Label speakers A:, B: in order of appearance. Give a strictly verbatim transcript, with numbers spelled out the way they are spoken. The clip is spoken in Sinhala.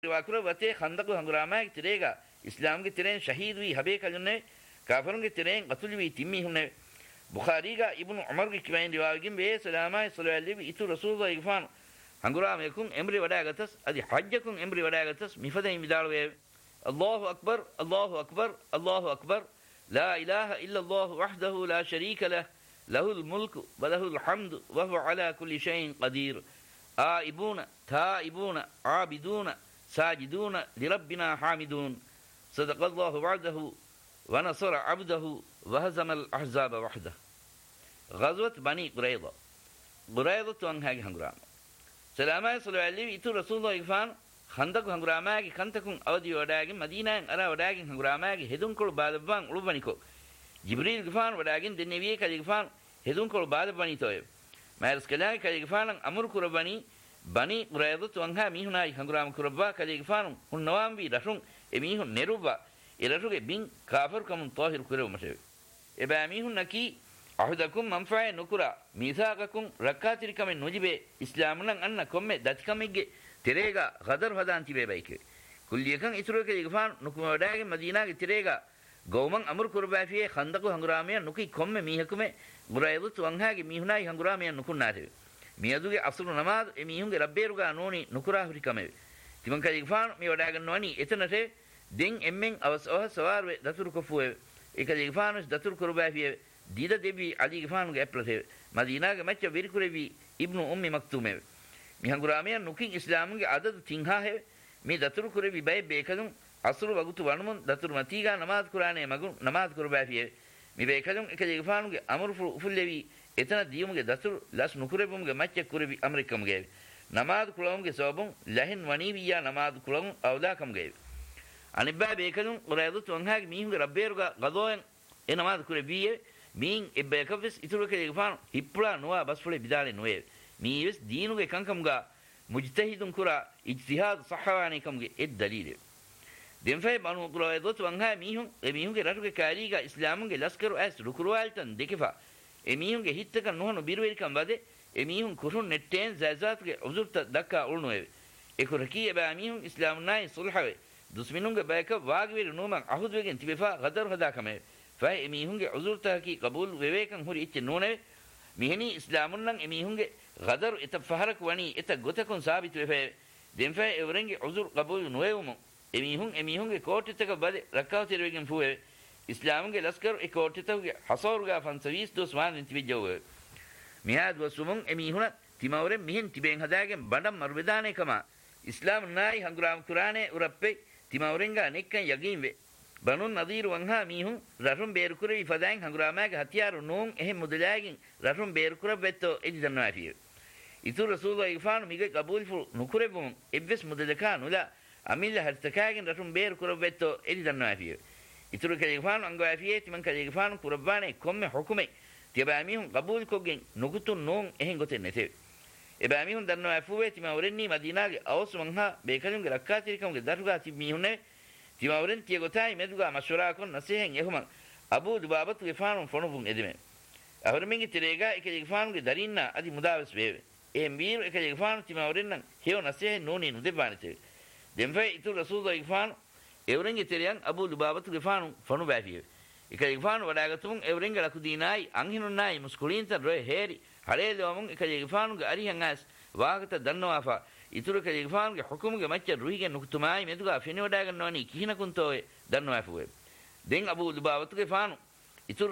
A: riwakura wate khandaku hangurama tirega islam ge tiren shahid wi habe kalunne kafirun ge tiren qatul wi timmi hunne bukhari ga ibn umar ge kiwain riwagin be salama sallallahu alaihi itu rasulullah igfan hangurama ekun emri wada gatas adi hajjakun emri wada gatas mifadai midalwe allahu akbar allahu akbar allahu akbar la ilaha illa allah wahdahu la sharika lah lahul mulku wa lahul hamdu wa huwa ala kulli shay'in qadir آئبون تائبون عابدون ساجدون لربنا حامدون صدق الله وعده ونصر عبده وهزم الأحزاب وحده غزوة بني قريظة قريظة وانهاج هنغرام سلامة صلى الله عليه وسلم رسول الله يفان خندق هنغراماك خندقون أودي وداغين مدينة أرى وداغين هنغراماك هدون كل بعد بان لبنيكو جبريل غفان وداغين دنيوية كالغفان هدون كل بعد بني تويب مارس كلاه كالغفان أمر كرباني بني قريظة وانها ميهنا هنغرام كربا كالغفان هن نوام بي رشون اميهن نروبا إلرشوك بين كافر كمن طاهر كرو مشي إبا ميهن نكي أحدكم منفعة نكرا ميثاقكم ركاتركم نجيب إسلامنا أن كم دتكمج تريغا غدر هدان تبي بيك كل يكن إسرو كالغفان نكما وداك مدينة تريغا قومن أمر كربا فيه خندق هنغراميا نكي كم ميهكم قريظة وانها ميهنا هنغراميا نكون ناتي මියදුගේ අසුරු නමාද එමිහුන්ගේ රබ්බේරුගා නෝනි නුකුරා හුරිකමෙ තිමන් කයි ගෆාන මේ වඩාගෙන නොනි එතනට දෙන් එම්මෙන් අවසව සවාරේ දතුරු කොෆුවේ එකයි ගෆානස් දතුරු කුරුබාෆියේ දීද දෙවි අලි ගෆානුගේ අප්‍රතේ මදීනාගේ මච්ච විරිකුරේවි ඉබ්නු උම්මි මක්තුමෙ මිහංගුරාමිය නුකින් ඉස්ලාමුගේ අදද තින්හා හෙ මේ දතුරු කුරේවි බය බේකදුන් අසුරු වගුතු වණමුන් දතුරු මතීගා නමාත් කුරානේ මගු නමාත් කුරුබාෆියේ මේ බේකදුන් එකයි ගෆානුගේ අමරු ෆුල්ලෙවි එතන දියුමුගේ දතුරු ලස් නුකුරෙබුමුගේ මච්ච කුරෙවි අමරිකමුගේ නමාද කුලමුගේ සෝබුන් ලහින් වනීවියා නමාද කුලමු අවදාකමුගේ අනිබ්බා බේකදුන් උරයදුත් වංහාගේ මීහුගේ රබ්බේරුගා ගදෝයන් ඒ නමාද කුරෙවියේ මීන් එබ්බේකවස් ඉතුරුකේ ගෆාන හිප්පුලා නොවා බස්ෆුලේ බිදාලේ නොවේ මීවස් දීනුගේ කංකමුගා මුජ්තහිදුන් කුරා ඉජ්තිහාද් සහවානිකමුගේ එත් දලීලේ දෙම්ෆේ බනු උරයදුත් වංහා මීහුන් ඒ මීහුගේ රටුගේ කාරීගා ඉස්ලාමුගේ ලස්කරු ඇස් රුකුරවල්තන් දෙකෆා එමිහුන්ගේ හිත්තක නොහනු බිරුවෙරිකම් වදේ එමිහුන් කුරුන් නෙට්ටෙන් සෑසාත්ගේ උසුර්ත දක්කා උල්නොවේ එකුරකී එබෑ මිහුන් ඉස්ලාම් නායි සුල්හවේ දුස්මිනුන්ගේ බයක වාගවිර නෝමන් අහුදුවගෙන් තිබෙෆා ගදර හදාකමේ ෆයි එමිහුන්ගේ උසුර්තකී කබූල් වෙවේකන් හුරි ඉච්ච නෝනේ මිහෙනි ඉස්ලාමුන් නම් එමිහුන්ගේ ගදර එත ෆහරක වනි එත ගොතකුන් සාබිත වෙෆේ දෙම්ෆේ එවරන්ගේ උසුර් කබූල් නොවේවම එමිහුන් එමිහුන්ගේ කෝටිතක බදේ රක්කාව තිරවෙගෙන් ෆුවේ ඉස්ලාමුගේ ලස්කර් ඒ කෝටිතගේ හසෝරුගා ෆන්සවිස් දොස් වාන් තිබිජව මිහාද් වසුමුන් එමිහුන තිමවරෙ මිහෙන් තිබෙන් හදාගෙන බඩම් මරුබදානේ කම ඉස්ලාම් නායි හංගුරාම් කුරානේ උරප්පේ තිමවරෙන්ගා නෙක්කන් යගින් වේ බනුන් නදීර වංහා මිහුන් රරුම් බේරු කුරේ ෆදාන් හංගුරාමාගේ හතියාරු නෝන් එහෙ මුදලාගෙන් රරුම් බේරු කුර වෙත්තෝ එදි දන්නවා පිය ඉතු රසූලුල්ලාහ් ඉෆාන මිගේ කබූල් ෆු නුකුරෙබුම් එබ්බස් මුදලකා නුලා අමිල්ල හර්තකාගෙන් රරුම් බේරු කුර වෙත්තෝ එදි දන්නවා පිය ඉතුරු කලිගෆාන අංගවාෆියේ තිමන් කලිගෆාන කුරබානේ කොම්මේ හුකුමේ තිබෑමිහුන් කබූල් කොගෙන් නුගුතුන් නෝන් එහෙන් ගොතෙන් නැතේ එබෑමිහුන් දන්නවා අෆුවේ තිමවරෙන්නි මදීනාගේ අවස් මංහා බේකලුන්ගේ රක්කාතිරිකමුගේ දරුගා තිබමිහුනේ තිමවරෙන් තිය ගොතයි මෙදුගා මෂවරා කොන් නසෙහෙන් එහුම අබූ දුබාබතු ගෆානුන් ෆොනුබුන් එදෙමේ අවරමින්ගේ තිරේගා එකලිගෆානුගේ දරින්නා අදි මුදාවස් වේවේ එහෙන් බීර එකලිගෆාන තිමවරෙන්නන් හේව නසෙහෙන් නෝනේ නුදෙපානිතේ දෙම්ෆේ ඉතුරු රසූලුල්ලාහ් ඉෆාන එවරෙන්ගේ තෙරියන් අබූ ලුබාබතු ගෆානු ෆනු බෑෆිය එක ගෆානු වඩාගතුන් එවරෙන්ගේ ලකු දීනායි අංහිනුනායි මුස්කුලින්ත රොය හේරි හරේ දවමුන් එක ගෆානුගේ අරිහන් ඇස් වාගත දන්නවාෆා ඉතුරු එක ගෆානුගේ හුකුමුගේ මච්ච රුහිගෙන් නුක්තුමායි මෙදුගා ෆෙනි වඩාගන්නවනි කිහිනකුන්තෝය දන්නවාෆුවේ දෙන් අබූ ලුබාබතු ගෆානු ඉතුරු